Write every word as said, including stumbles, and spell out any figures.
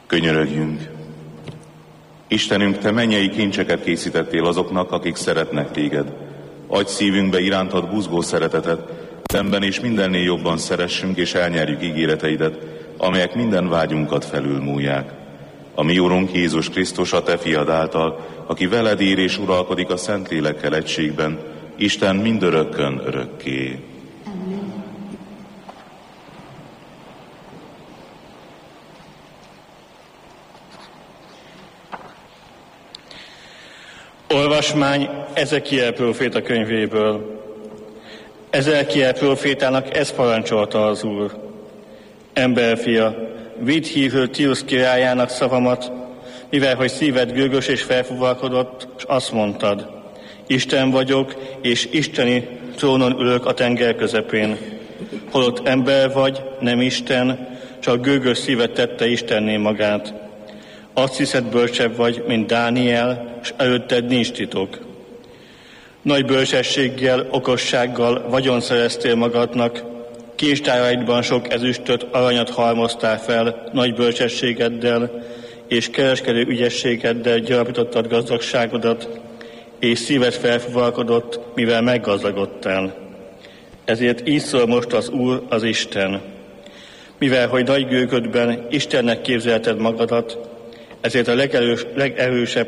Könyörögjünk! Istenünk, Te mennyei kincseket készítettél azoknak, akik szeretnek Téged. Adj szívünkbe irántad buzgó szeretetet, szemben és mindennél jobban szeressünk és elnyerjük ígéreteidet, amelyek minden vágyunkat felülmúlják. A mi Urunk Jézus Krisztus, a Te fiad által, aki veled ér és uralkodik a Szentlélekkel egységben, Isten mindörökkön örökké. Olvasmány Ezekiel próféta könyvéből. Ezekiel prófétának ezt parancsolta az Úr. Emberfia, vidd hívül Tiusz királyának szavamat, mivel hogy szíved gőgös és felfúvalkodott, és azt mondtad: Isten vagyok, és isteni trónon ülök a tenger közepén. Holott ember vagy, nem Isten, csak gőgös szívet tette Istenné magát. Azt hiszed, bölcsebb vagy, mint Dániel, és előtted nincs titok. Nagy bölcsességgel, okossággal vagyon szereztél magadnak, kincstáraidban sok ezüstöt, aranyat halmoztál fel nagy bölcsességeddel, és kereskedő ügyességeddel gyarapítottad gazdagságodat, és szíved felfúvalkodott, mivel meggazdagodtál. Ezért így szól most az Úr, az Isten. Mivel, hogy nagy gőgödben Istennek képzelted magadat, ezért a legerős, legerősebb